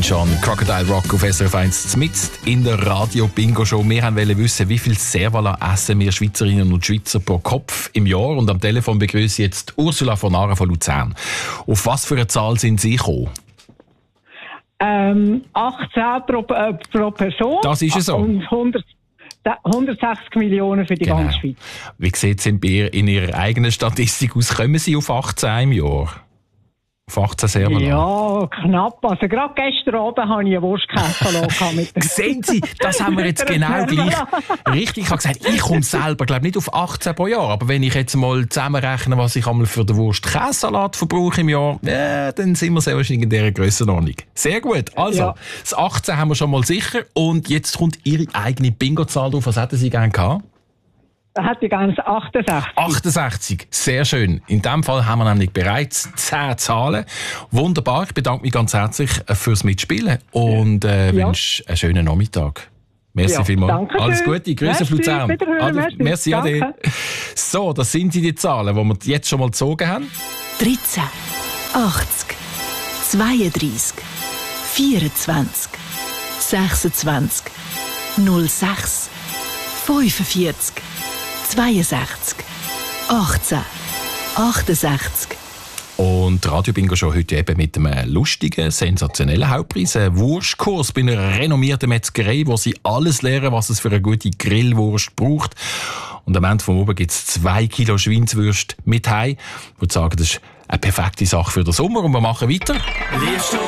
John, Crocodile Rock auf SRF 1 mitten in der Radio-Bingo-Show. Wir wollten wissen, wie viel Servala essen wir Schweizerinnen und Schweizer pro Kopf im Jahr. Und am Telefon begrüße ich jetzt Ursula von Nara von Luzern. Auf was für eine Zahl sind Sie gekommen? 18 pro Person. Das ist es so. Und 160 Millionen für die ganze Schweiz. Wie sieht es in Ihrer eigenen Statistik aus? Kommen Sie auf 18 im Jahr? Auf 18 Servala? Ja, knapp. Also gerade gestern Abend habe ich eine Wurstkäse mit Sehen Sie, das haben wir jetzt genau gleich. Richtig, ich habe gesagt, ich komme selber glaube nicht auf 18 pro Jahr, aber wenn ich jetzt mal zusammenrechne, was ich einmal für den Wurst-Käsesalat verbrauche im Jahr, dann sind wir sehr wahrscheinlich in dieser Grössenordnung. Sehr gut. Also, das 18 haben wir schon mal sicher und jetzt kommt Ihre eigene Bingo-Zahl drauf. Was hätten Sie gerne gehabt? Hätte ich ganz 68. 68, sehr schön. In diesem Fall haben wir nämlich bereits 10 Zahlen. Wunderbar, ich bedanke mich ganz herzlich fürs Mitspielen und wünsche einen schönen Nachmittag. Merci vielmals. Danke Alles schön. Gute, Grüße auf Luzern. Merci, ade. So, das sind die Zahlen, die wir jetzt schon mal gezogen haben. 13, 80, 32, 24, 26, 06, 45, 62, 18, 68. Und die Radio-Bingo-Show heute eben mit einem lustigen, sensationellen Hauptpreis. Ein Wurstkurs bei einer renommierten Metzgerei, wo Sie alles lernen, was es für eine gute Grillwurst braucht. Und am Ende vom Oben gibt es 2 Kilo Schweinswürste mit Hai. Ich würde sagen, das ist eine perfekte Sache für den Sommer. Und wir machen weiter.